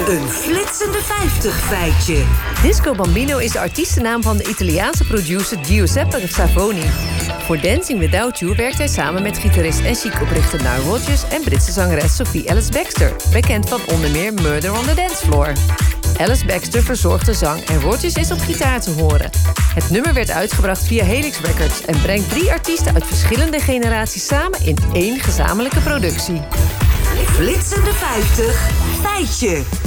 Een flitsende 50 feitje. Disco Bambino is de artiestennaam van de Italiaanse producer Giuseppe Savoni. Voor Dancing Without You werkt hij samen met gitarist en chic-oprichter Nile Rodgers en Britse zangeres Sophie Ellis Bextor, bekend van onder meer Murder on the Dance Floor. Ellis Bextor verzorgt de zang en Rodgers is op gitaar te horen. Het nummer werd uitgebracht via Helix Records en brengt 3 artiesten uit verschillende generaties samen in 1 gezamenlijke productie. Flitsende 50 feitje.